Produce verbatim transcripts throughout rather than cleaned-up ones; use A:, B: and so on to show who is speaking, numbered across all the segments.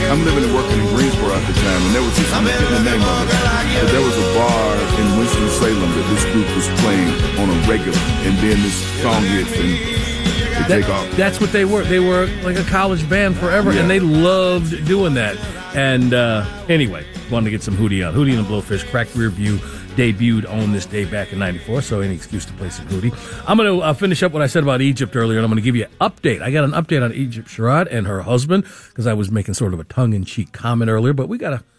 A: I'm living and working in Greensboro at the time, and there was this, I'm forgetting the name of it, but there was a bar in Winston-Salem that this group was playing on a regular, and then this song hits and they
B: That,
A: take off.
B: that's what they were. They were like a college band forever,
A: Yeah.
B: and they loved doing that. And uh, anyway, wanted to get some Hootie on. Hootie and the Blowfish, Cracked Rear View, debuted on this day back in ninety-four, so any excuse to play some Hootie. I'm going to uh, finish up what I said about Egypt earlier, and I'm going to give you an update. I got an update on Egypt Sherrod and her husband, because I was making sort of a tongue-in-cheek comment earlier, but we got to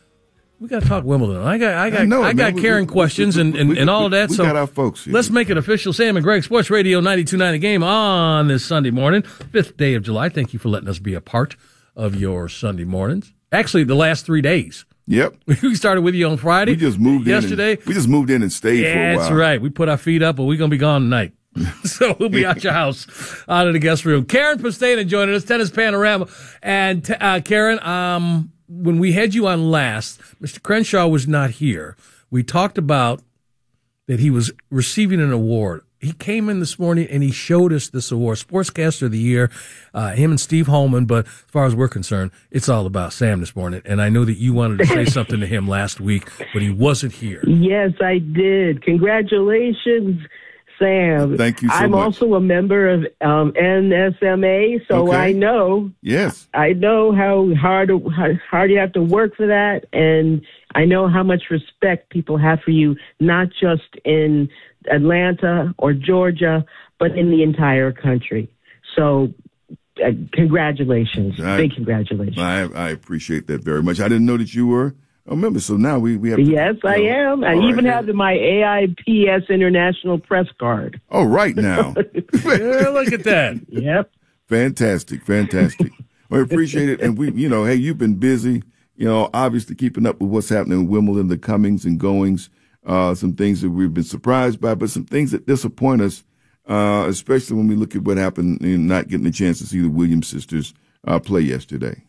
B: we got to talk Wimbledon. I got I got I,
A: know
B: I
A: it,
B: got
A: man.
B: Karen
A: We- we-
B: questions
A: we-
B: and, and,
A: we-
B: and all of that.
A: we
B: so
A: got our folks here.
B: Let's make it official. Sam and Greg, Sports Radio ninety-two point nine The Game on this Sunday morning, fifth day of July. Thank you for letting us be a part of your Sunday mornings. Actually, the last three days.
A: Yep.
B: We started with you on Friday.
A: We just moved
B: yesterday.
A: in. And, we just moved in and stayed
B: yeah,
A: for a while.
B: that's right. We put our feet up, but we're going to be gone tonight. So we'll be out your house, out of the guest room. Karen Pastena joining us, Tennis Panorama. And uh, Karen, um, when we had you on last, Mister Crenshaw was not here. We talked about that he was receiving an award. He came in this morning and he showed us this award, Sportscaster of the Year, uh, him and Steve Holman. But as far as we're concerned, it's all about Sam this morning. And I know that you wanted to say something to him last week, but he wasn't here.
C: Yes, I did. Congratulations, Sam.
A: Thank you so
C: I'm
A: much.
C: also a member of um, N S M A, so
A: Okay.
C: I know
A: Yes.
C: I know how hard how hard you have to work for that, and I know how much respect people have for you, not just in Atlanta or Georgia, but in the entire country. So, uh, congratulations,
A: I-
C: big congratulations.
A: I, I appreciate that very much. I didn't know that you were a member, so now we, we have to,
C: Yes, I
A: you know,
C: am. I
A: all
C: even
A: right.
C: have my A I P S International press card.
A: Oh, right now.
B: Yeah, look at that.
C: Yep.
A: Fantastic, fantastic. We appreciate it. And we, you know, hey, you've been busy, you know, obviously keeping up with what's happening in Wimbledon, the comings and goings, uh, some things that we've been surprised by, but some things that disappoint us, uh, especially when we look at what happened in not getting a chance to see the Williams sisters uh, play yesterday.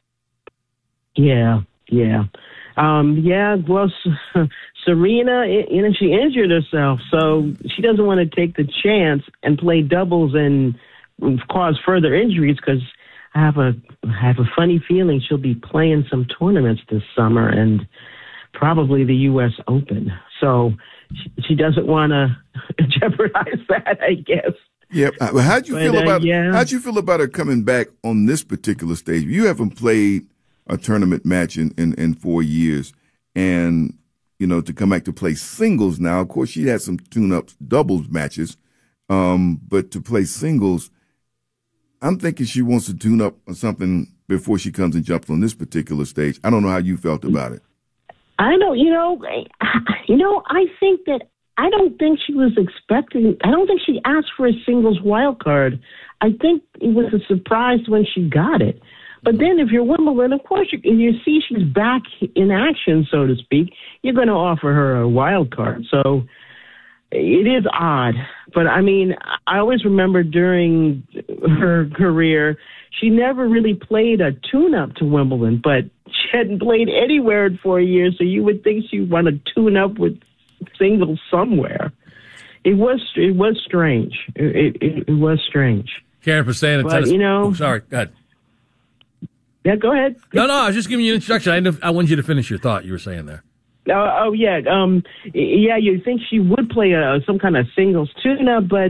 C: Yeah, yeah. Um, yeah, well, S- Serena, you know, she injured herself, so she doesn't want to take the chance and play doubles and cause further injuries because I have a I have a funny feeling she'll be playing some tournaments this summer and probably the U S Open. So she, she doesn't want to jeopardize that, I guess.
A: Yeah. Uh, How'd you
C: But,
A: feel
C: uh,
A: about
C: yeah.
A: how'd you feel about her coming back on this particular stage? You haven't played a tournament match in, in, in four years, and you know to come back to play singles now. Of course, she had some tune-ups, doubles matches, um, but to play singles, I'm thinking she wants to tune up on something before she comes and jumps on this particular stage. I don't know how you felt about it.
C: I don't, you know, you know, I think that I don't think she was expecting. I don't think she asked for a singles wild card. I think it was a surprise when she got it. But then, if you're Wimbledon, of course, you, you see she's back in action, so to speak. You're going to offer her a wild card. So it is odd. But I mean, I always remember during her career, she never really played a tune-up to Wimbledon, but she hadn't played anywhere in four years, so you would think she'd want to tune up with singles somewhere. It was it was strange. It, it, it was strange.
B: Karen Pastena,
C: But,
B: tennis.
C: you know-
B: Oh, sorry, go ahead.
C: Yeah, go ahead.
B: No, no, I was just giving you an introduction. I, didn't- I wanted you to finish your thought you were saying there.
C: Uh, oh yeah, um, yeah. You think she would play a, some kind of singles tune-up, but